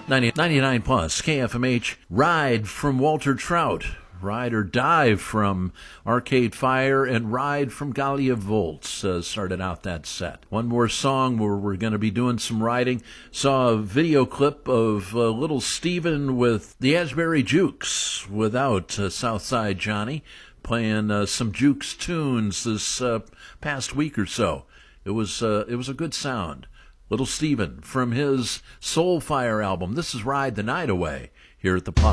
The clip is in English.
99 plus KFMH. Ride from Walter Trout. Ride or Die from Arcade Fire, and Ride from Galia Volts started out that set. One more song where we're going to be doing some riding. Saw a video clip of Little Steven with the Asbury Jukes without Southside Johnny, playing some Jukes tunes this past week or so. It was a good sound. Little Steven from his Soulfire album. This is Ride the Night Away here at the Plus.